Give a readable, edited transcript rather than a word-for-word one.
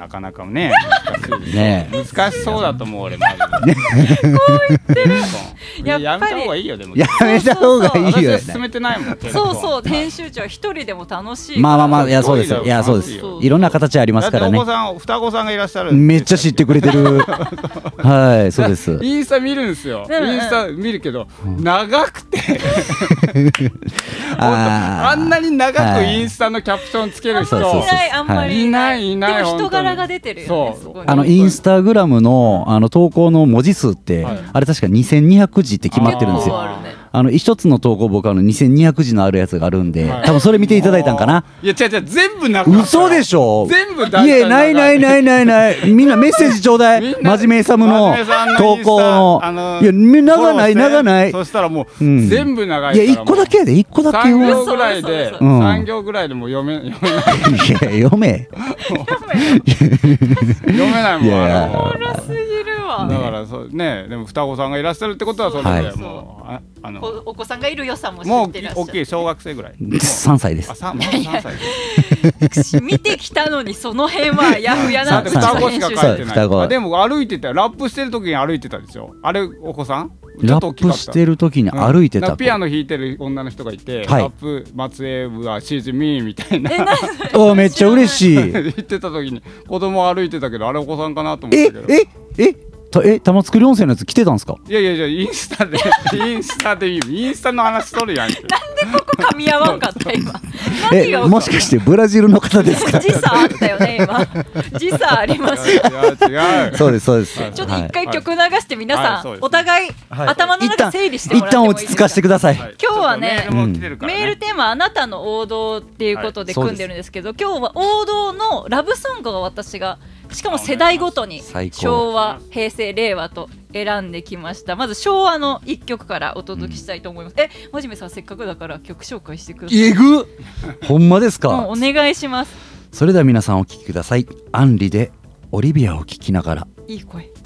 なかなかね難しいですね難しそうだと思う俺マジでやめた方がいいよでもやめた方がいいよ私は進めてないもんそうそう編集長一人でも楽しいまあまあまあいやそうですいやそうですいろんな形ありますからね双子さんがいらっしゃるめっちゃ知ってくれてるはいそうですインスタ見るんですよインスタ見るけど長くてあんなに長くインスタのキャプションつける人あんまりいないいないでも人柄が出てるよねすごいインスタグラムの投稿の文字数ってあれ確か2200字って決まってるんですよ一つの投稿僕2200字のあるやつがあるんで多分それ見ていただいたんかないや違う全部なく嘘でしょ全部いやないみんなメッセージちょうだい真面目さむの投稿のいや長ないそしたらもう全部長いからいや1個だけやで1個だけ 3行ぐらいで3行ぐらいでも読めないいや読めないもんおもろすぎるわだからそうねでも双子さんがいらっしゃるってことはそれでもうお子さんがいる良さも知もうってらっしゃる大きい小学生ぐらい 3歳です 3歳見てきたのにその辺はやふやなんだって双子しか書いてないでも歩いてたラップしてる時に歩いてたでしょあれお子さんラップしてる時に歩いてたピアノ弾いてる女の人がいてラップ松江はシーズミーみたいなめっちゃ嬉しい言ってた時に子供歩いてたけどあれお子さんかなと思ったけど玉造温泉のやつ来てたんですかいやインスタでいいインスタの話しとるやんけなんでここ噛み合わんかった今もしかしてブラジルの方ですか時差あったよね今時差ありました違うそうですちょっと一回曲流して皆さんお互い頭の中整理してもらって一旦もいいですか落ち着かせてください今日はねメメールテーマあなたの王道っていうことで組んでるんですけど今日は王道のラブソングを私がしかも世代ごとに昭和平成令和と選んできましたまず昭和の一曲からお届けしたいと思います真面目さんせっかくだから曲紹介してくださいえぐほんまですかお願いしますそれでは皆さんお聴きくださいアンリでオリビアを聴きながらいい声